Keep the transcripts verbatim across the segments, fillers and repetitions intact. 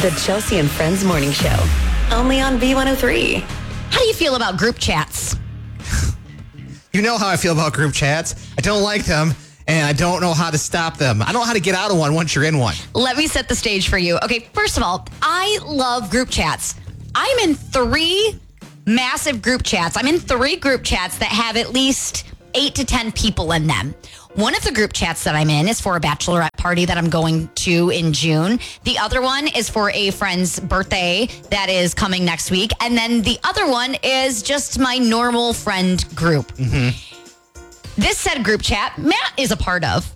The Chelsea and Friends Morning Show. Only on B one oh three. How do you feel about group chats? You know how I feel about group chats. I don't like them, and I don't know how to stop them. I don't know how to get out of one once you're in one. Let me set the stage for you. Okay, first of all, I love group chats. I'm in three massive group chats. I'm in three group chats that have at least eight to ten people in them. One of the group chats that I'm in is for a bachelorette party that I'm going to in June. The other one is for a friend's birthday that is coming next week. And then the other one is just my normal friend group. Mm-hmm. This said group chat, Matt is a part of.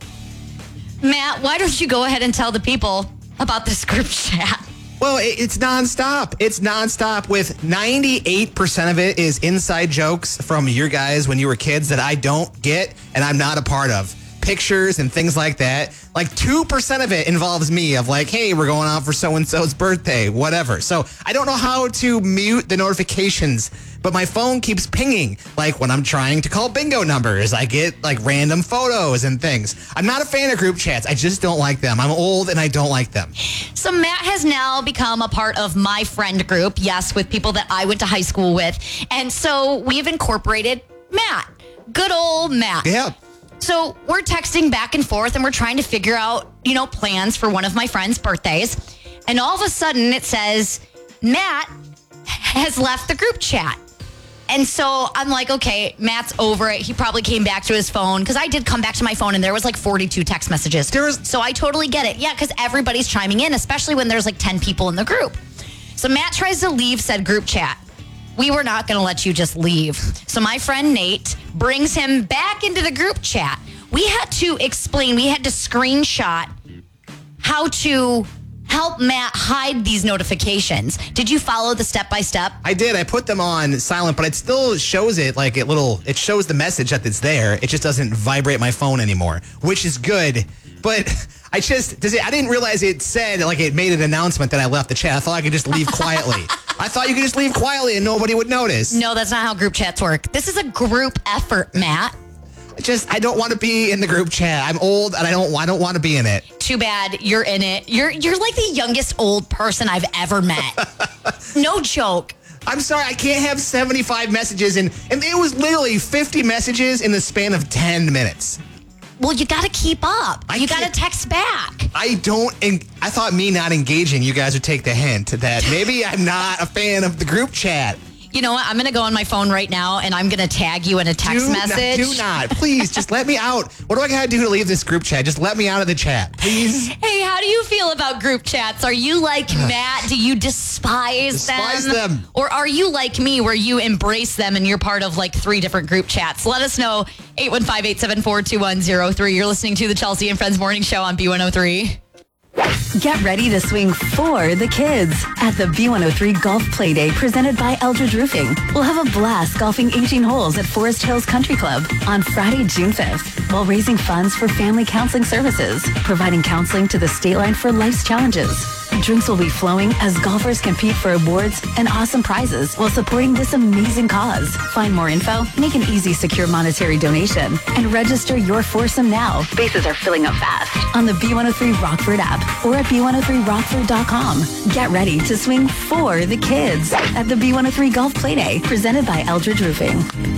Matt, why don't you go ahead and tell the people about this group chat? Well, it's nonstop. It's nonstop with ninety-eight percent of it is inside jokes from your guys when you were kids that I don't get and I'm not a part of. Pictures and things like that. Like two percent of it involves me of like, hey, we're going out for so-and-so's birthday, whatever. So I don't know how to mute the notifications, but my phone keeps pinging. Like when I'm trying to call bingo numbers, I get like random photos and things. I'm not a fan of group chats. I just don't like them. I'm old and I don't like them. So Matt has now become a part of my friend group. Yes, with people that I went to high school with. And so we've incorporated Matt. Good old Matt. Yeah. So we're texting back and forth and we're trying to figure out, you know, plans for one of my friends' birthdays. And all of a sudden it says, Matt has left the group chat. And so I'm like, okay, Matt's over it. He probably came back to his phone because I did come back to my phone and there was like forty-two text messages. There was- so I totally get it. Yeah, because everybody's chiming in, especially when there's like ten people in the group. So Matt tries to leave said group chat. We were not going to let you just leave. So my friend Nate brings him back into the group chat. We had to explain, we had to screenshot how to help Matt hide these notifications. Did you follow the step-by-step? I did. I put them on silent, but it still shows it like it little, it shows the message that it's there. It just doesn't vibrate my phone anymore, which is good. But I just, does it, I didn't realize it said, like it made an announcement that I left the chat. I thought I could just leave quietly. I thought you could just leave quietly and nobody would notice. No, that's not how group chats work. This is a group effort, Matt. Just, I don't want to be in the group chat. I'm old and I don't, I don't want to be in it. Too bad you're in it. You're, you're like the youngest old person I've ever met. No joke. I'm sorry, I can't have seventy-five messages and, and it was literally fifty messages in the span of ten minutes. Well, you got to keep up. I you got to can't- text back. I don't, en- I thought me not engaging, you guys would take the hint that maybe I'm not a fan of the group chat. You know what? I'm going to go on my phone right now and I'm going to tag you in a text do message. Not, do not. Please, just let me out. What do I got to do to leave this group chat? Just let me out of the chat, please. Hey, how do you feel about group chats? Are you like Matt? Do you despise, Despise them? them. Or are you like me where you embrace them and you're part of like three different group chats? Let us know. eight one five, eight seven four, two one zero three. You're listening to the Chelsea and Friends Morning Show on B one oh three. Get ready to swing for the kids at the B one oh three Golf Playday presented by Eldridge Roofing. We'll have a blast golfing eighteen holes at Forest Hills Country Club on Friday, June fifth, while raising funds for family counseling services, providing counseling to the state line for life's challenges. Drinks will be flowing as golfers compete for awards and awesome prizes while supporting this amazing cause. Find more info, make an easy, secure monetary donation, and register your foursome now. Spaces are filling up fast on the B one oh three Rockford app or at B one oh three rockford dot com. Get ready to swing for the kids at the B one oh three Golf Playday presented by Eldridge Roofing.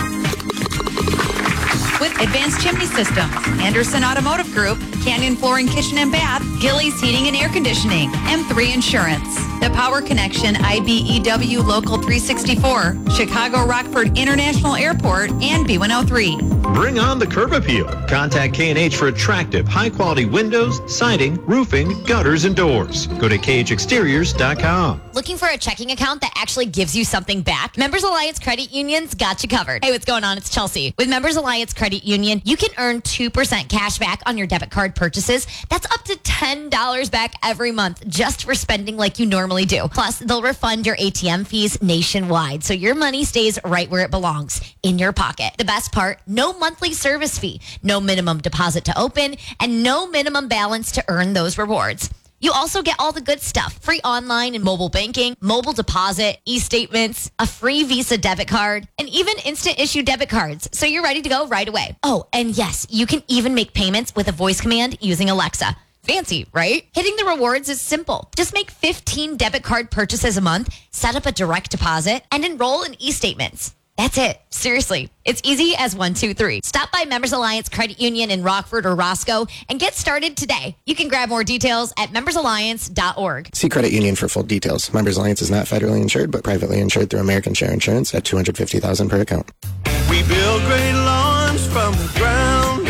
With Advanced Chimney Systems, Anderson Automotive Group, Canyon Flooring Kitchen and Bath, Gillies Heating and Air Conditioning, M three Insurance, The Power Connection, I B E W Local three sixty-four, Chicago Rockford International Airport, and B one oh three. Bring on the curb appeal. Contact K and H for attractive, high-quality windows, siding, roofing, gutters, and doors. Go to K H exteriors dot com. Looking for a checking account that actually gives you something back? Members Alliance Credit Union's got you covered. Hey, what's going on? It's Chelsea. With Members Alliance Credit Union, you can earn two percent cash back on your debit card purchases. That's up to ten dollars back every month just for spending like you normally do. Plus, they'll refund your A T M fees nationwide, so your money stays right where it belongs, in your pocket. The best part, no monthly service fee, no minimum deposit to open, and no minimum balance to earn those rewards. You also get all the good stuff. Free online and mobile banking, mobile deposit, e-statements, a free Visa debit card, and even instant issue debit cards. So you're ready to go right away. Oh, and yes, you can even make payments with a voice command using Alexa. Fancy, right? Hitting the rewards is simple. Just make fifteen debit card purchases a month, set up a direct deposit, and enroll in e-statements. That's it. Seriously. It's easy as one, two, three. Stop by Members Alliance Credit Union in Rockford or Roscoe and get started today. You can grab more details at members alliance dot org. See Credit Union for full details. Members Alliance is not federally insured, but privately insured through American Share Insurance at two hundred fifty thousand dollars per account. We build great lawns from the ground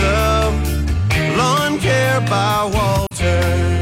up. Lawn Care by Walter.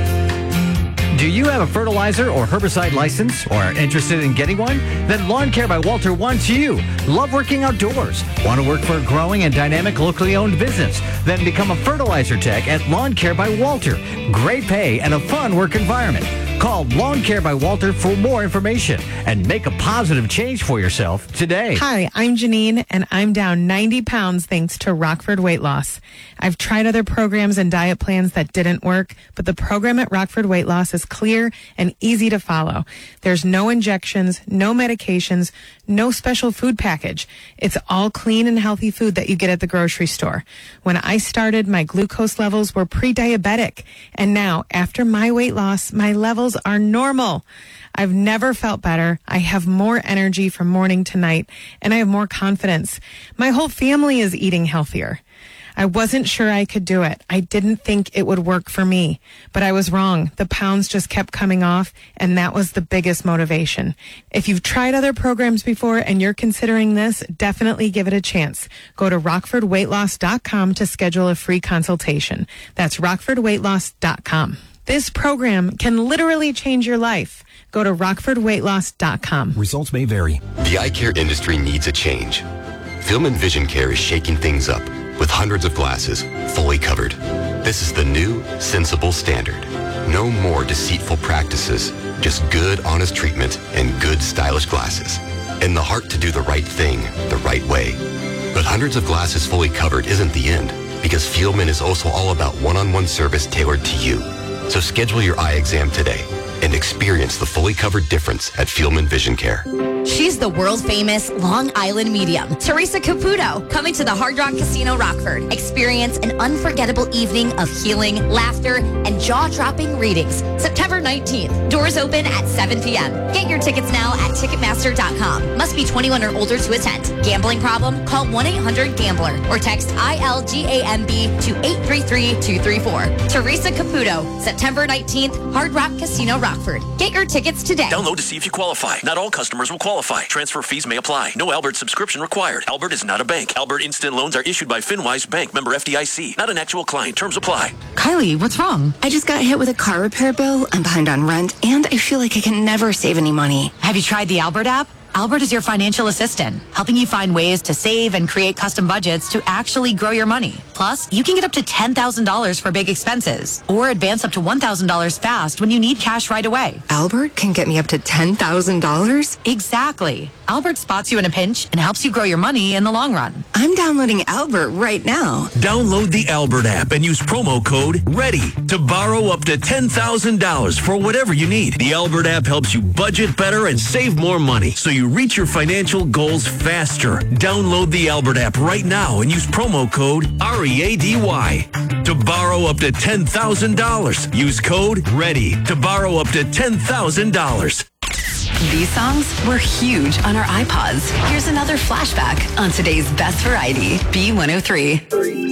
Do you have a fertilizer or herbicide license or are interested in getting one? Then Lawn Care by Walter wants you. Love working outdoors? Want to work for a growing and dynamic locally owned business? Then become a fertilizer tech at Lawn Care by Walter. Great pay and a fun work environment. Call Lawn Care by Walter for more information and make a positive change for yourself today. Hi, I'm Janine, and I'm down ninety pounds thanks to Rockford Weight Loss. I've tried other programs and diet plans that didn't work, but the program at Rockford Weight Loss is clear and easy to follow. There's no injections, no medications, no special food package. It's all clean and healthy food that you get at the grocery store. When I started, my glucose levels were pre-diabetic, and now, after my weight loss, my levels are normal. I've never felt better. I have more energy from morning to night, and I have more confidence. My whole family is eating healthier. I wasn't sure I could do it. I didn't think it would work for me, but I was wrong. The pounds just kept coming off, and that was the biggest motivation. If you've tried other programs before and you're considering this, definitely give it a chance. Go to rockford weight loss dot com to schedule a free consultation. That's rockford weight loss dot com. This program can literally change your life. Go to rockford weight loss dot com. Results may vary. The eye care industry needs a change. Film and Vision Care is shaking things up with hundreds of glasses fully covered. This is the new, sensible standard. No more deceitful practices, just good, honest treatment and good, stylish glasses. And the heart to do the right thing the right way. But hundreds of glasses fully covered isn't the end, because Fieldman is also all about one-on-one service tailored to you. So schedule your eye exam today and experience the fully covered difference at Fieldman Vision Care. She's the world-famous Long Island medium, Teresa Caputo, coming to the Hard Rock Casino Rockford. Experience an unforgettable evening of healing, laughter, and jaw-dropping readings. September nineteenth. Doors open at seven p.m. Get your tickets now at ticketmaster dot com. Must be twenty-one or older to attend. Gambling problem? Call one eight hundred gambler or text I L G A M B to eight three three, two three four. Teresa Caputo, September nineteenth, Hard Rock Casino Rockford. Get your tickets today. Download to see if you qualify. Not all customers will qualify. Transfer fees may apply. No Albert subscription required. Albert is not a bank. Albert Instant Loans are issued by FinWise Bank, member F D I C. Not an actual client. Terms apply. Kylie, what's wrong? I just got hit with a car repair bill. I'm behind on rent, and I feel like I can never save any money. Have you tried the Albert app? Albert is your financial assistant, helping you find ways to save and create custom budgets to actually grow your money. Plus, you can get up to ten thousand dollars for big expenses or advance up to one thousand dollars fast when you need cash right away. Albert can get me up to ten thousand dollars? Exactly. Albert spots you in a pinch and helps you grow your money in the long run. I'm downloading Albert right now. Download the Albert app and use promo code READY to borrow up to ten thousand dollars for whatever you need. The Albert app helps you budget better and save more money so you reach your financial goals faster. Download the Albert app right now and use promo code R E A D Y to borrow up to ten thousand dollars. Use code READY to borrow up to ten thousand dollars. These songs were huge on our iPods. Here's another flashback on today's Best Variety, B one oh three.